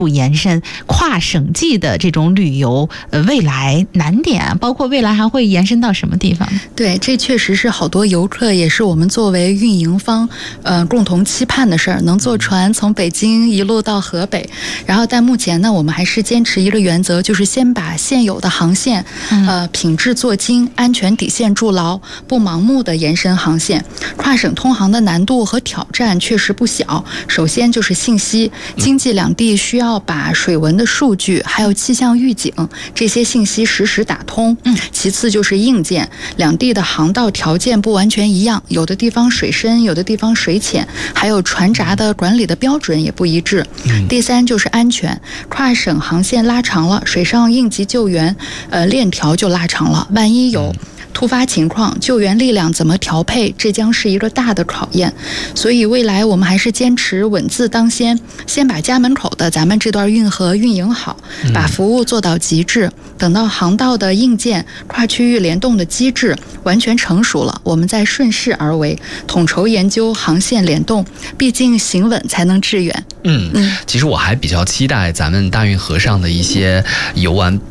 延伸跨省际的这种旅游，未来难点，包括未来还会延伸到什么地方？ 对，这确实是好多游客，也是我们作为运营方，共同期盼的事儿，能坐船从北京一路到河北。然后，但目前呢，我们还是坚持一个原则，就是先把现有的航线，品质做精，安全底线筑牢，不盲目的延伸航线。跨省通航的难度和挑战确实不小。首先就是信息，经济两地需要把水文的数据还有气象预警这些信息实时打通。其次就是硬件，两地的航道条件不完全一样，有的地方水深，有的地方水浅，还有船闸的管理的标准也不一致。第三就是安全，跨省航线拉长了，水上应急救援链条就拉长了，万一有突发情况，救援力量怎么调配，这将是一个大的考验。所以未来我们还是坚持稳字当先，先把家门口的咱们这段运河运营好，把服务做到极致，等到航道的硬件、跨区域联动的机制完全成熟了，我们再顺势而为，统筹研究航线联动，毕竟行稳才能致远。 其实我还比较期待咱们大运河上的一些游玩